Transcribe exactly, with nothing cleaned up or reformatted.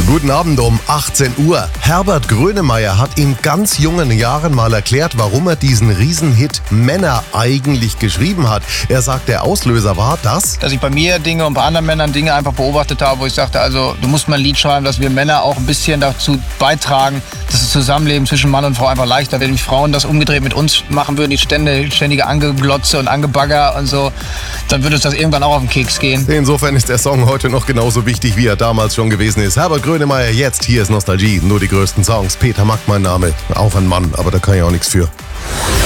Guten Abend um achtzehn Uhr. Herbert Grönemeyer hat in ganz jungen Jahren mal erklärt, warum er diesen Riesenhit Männer eigentlich geschrieben hat. Er sagt, der Auslöser war das, dass ich bei mir Dinge und bei anderen Männern Dinge einfach beobachtet habe, wo ich sagte, also du musst mal ein Lied schreiben, dass wir Männer auch ein bisschen dazu beitragen, dass das Zusammenleben zwischen Mann und Frau einfach leichter wird. Wenn die Frauen das umgedreht mit uns machen würden, die ständige, ständige Angeglotze und Angebagger und so, dann würde uns das irgendwann auch auf den Keks gehen. Insofern ist der Song heute noch genauso wichtig, wie er damals schon gewesen ist. Herbert Grönemeyer jetzt, hier ist Nostalgie, nur die größten Songs. Peter Mack mein Name, auch ein Mann, aber da kann ich auch nichts für.